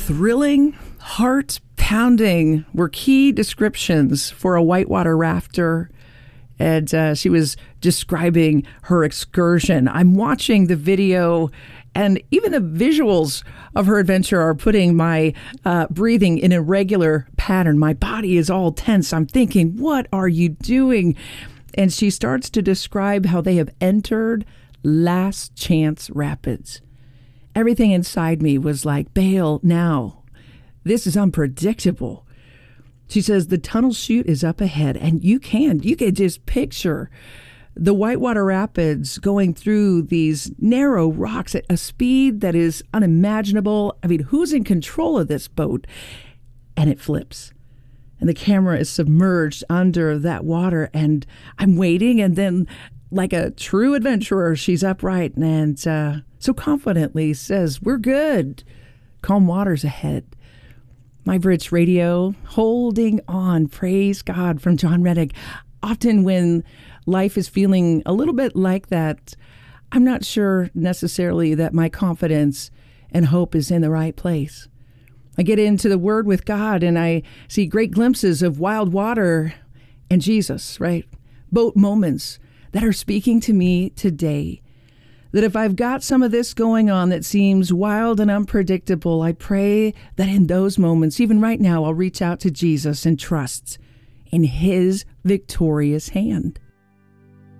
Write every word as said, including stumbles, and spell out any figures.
Thrilling, heart-pounding were key descriptions for a whitewater rafter. And uh, she was describing her excursion. I'm watching the video, and even the visuals of her adventure are putting my uh, breathing in a regular pattern. My body is all tense. I'm thinking, what are you doing? And she starts to describe how they have entered Last Chance Rapids. Everything inside me was like, bail now. This is unpredictable. She says the tunnel chute is up ahead, and you can, you can just picture the whitewater rapids going through these narrow rocks at a speed that is unimaginable. I mean, who's in control of this boat? And it flips, and the camera is submerged under that water, and I'm waiting, and then like a true adventurer, she's upright and uh, so confidently says, we're good. Calm waters ahead. My Bridge Radio, holding on, praise God, from John Reddick. Often when life is feeling a little bit like that, I'm not sure necessarily that my confidence and hope is in the right place. I get into the Word with God and I see great glimpses of wild water and Jesus, right? Boat moments that are speaking to me today. That if I've got some of this going on that seems wild and unpredictable, I pray that in those moments, even right now, I'll reach out to Jesus and trust in his victorious hand.